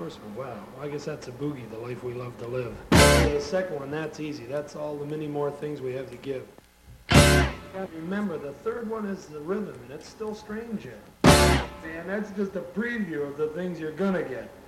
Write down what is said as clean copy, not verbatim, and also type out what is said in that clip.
first one, wow. I guess that's a boogie, the life we love to live. The second one, that's easy. That's all the many more things we have to give. Remember, the third one is the rhythm, and it's still strange yet. Man, that's just a preview of the things you're gonna get.